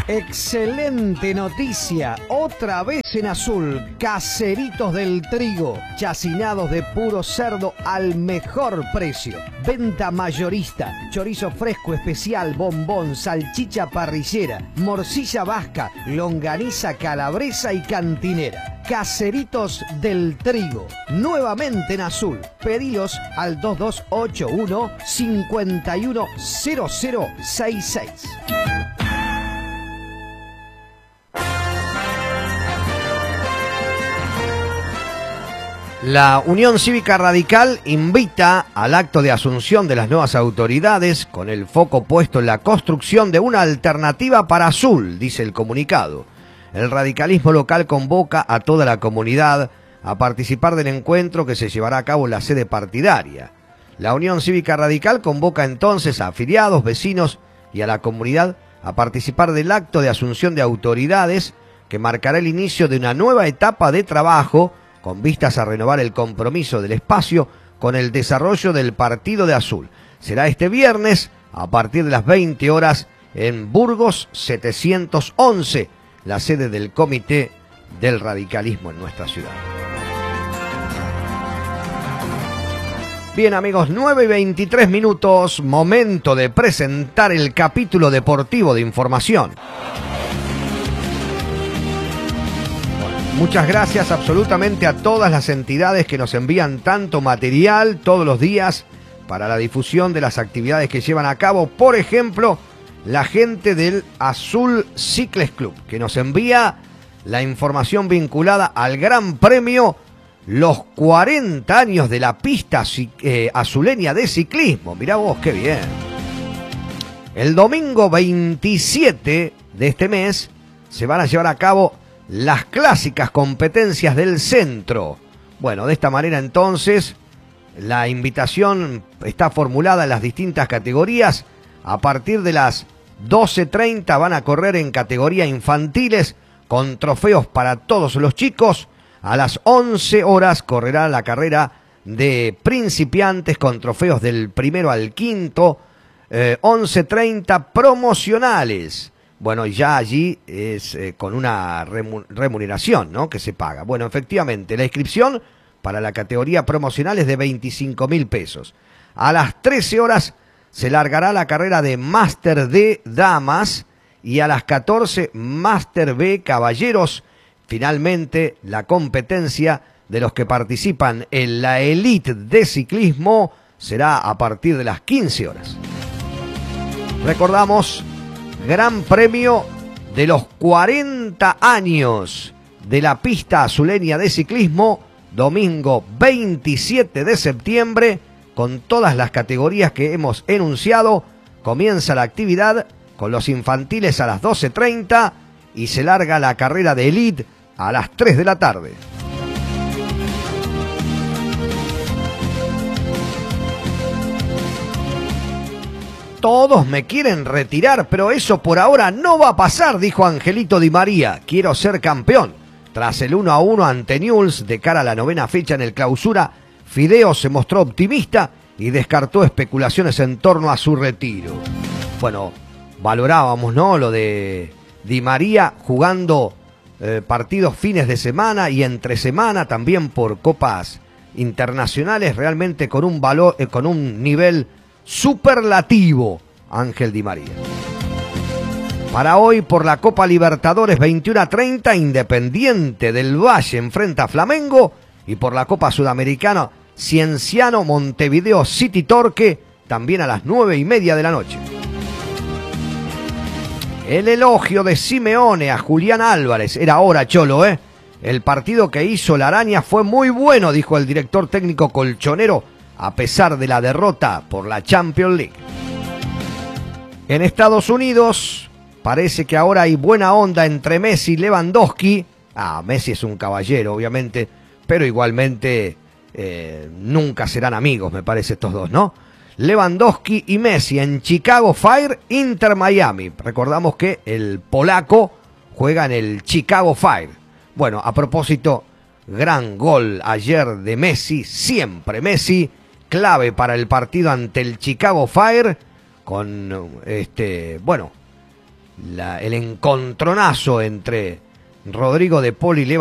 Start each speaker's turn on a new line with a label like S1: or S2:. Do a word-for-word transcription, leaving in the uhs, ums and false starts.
S1: Excelente noticia, otra vez en azul, Caseritos del Trigo, chacinados de puro cerdo al mejor precio. Venta mayorista, chorizo fresco especial, bombón, salchicha parrillera, morcilla vasca, longaniza calabresa y cantinera. Caseritos del Trigo, nuevamente en azul. Pedilos al dos dos ocho uno, cinco uno cero cero seis seis. La Unión Cívica Radical invita al acto de asunción de las nuevas autoridades con el foco puesto en la construcción de una alternativa para Azul, dice el comunicado. El radicalismo local convoca a toda la comunidad a participar del encuentro que se llevará a cabo en la sede partidaria. La Unión Cívica Radical convoca entonces a afiliados, vecinos y a la comunidad a participar del acto de asunción de autoridades que marcará el inicio de una nueva etapa de trabajo con vistas a renovar el compromiso del espacio con el desarrollo del Partido de Azul. Será este viernes a partir de las veinte horas en Burgos setecientos once, la sede del Comité del Radicalismo en nuestra ciudad. Bien amigos, nueve y veintitrés minutos, momento de presentar el capítulo deportivo de información. Muchas gracias absolutamente a todas las entidades que nos envían tanto material todos los días para la difusión de las actividades que llevan a cabo. Por ejemplo, la gente del Azul Cicles Club, que nos envía la información vinculada al Gran Premio, los cuarenta años de la pista eh, azuleña de ciclismo. Mirá vos, qué bien. El domingo veintisiete de este mes se van a llevar a cabo las clásicas competencias del centro. Bueno, de esta manera entonces la invitación está formulada en las distintas categorías. A partir de las doce treinta van a correr en categoría infantiles con trofeos para todos los chicos. A las once horas correrá la carrera de principiantes con trofeos del primero al quinto. Eh, once treinta promocionales. Bueno, ya allí es eh, con una remuneración, ¿no?, que se paga. Bueno, efectivamente, la inscripción para la categoría promocional es de veinticinco mil pesos. A las trece horas se largará la carrera de Máster D Damas y a las catorce Máster B Caballeros. Finalmente, la competencia de los que participan en la Elite de Ciclismo será a partir de las quince horas. Recordamos, Gran Premio de los cuarenta años de la pista azuleña de ciclismo, domingo veintisiete de septiembre, con todas las categorías que hemos enunciado. Comienza la actividad con los infantiles a las doce treinta y se larga la carrera de Elite a las tres de la tarde. Todos me quieren retirar, pero eso por ahora no va a pasar, dijo Angelito Di María. Quiero ser campeón. Tras el uno a uno ante Newell's de cara a la novena fecha en el Clausura, Fideo se mostró optimista y descartó especulaciones en torno a su retiro. Bueno, valorábamos, ¿no?, lo de Di María jugando eh, partidos fines de semana y entre semana también por copas internacionales, realmente con un valor, eh, con un nivel superlativo, Ángel Di María. Para hoy, por la Copa Libertadores, veintiuno a treinta, Independiente del Valle enfrenta a Flamengo, y por la Copa Sudamericana, Cienciano Montevideo City Torque, también a las nueve y media de la noche. El elogio de Simeone a Julián Álvarez. Era hora, Cholo, ¿eh? El partido que hizo la Araña fue muy bueno, dijo el director técnico colchonero, a pesar de la derrota por la Champions League. En Estados Unidos parece que ahora hay buena onda entre Messi y Lewandowski. Ah, Messi es un caballero, obviamente, pero igualmente eh, nunca serán amigos, me parece, estos dos, ¿no? Lewandowski y Messi en Chicago Fire, Inter Miami. Recordamos que el polaco juega en el Chicago Fire. Bueno, a propósito, gran gol ayer de Messi, siempre Messi, clave para el partido ante el Chicago Fire, con este, bueno, la, el encontronazo entre Rodrigo de Paul y Lewandowski.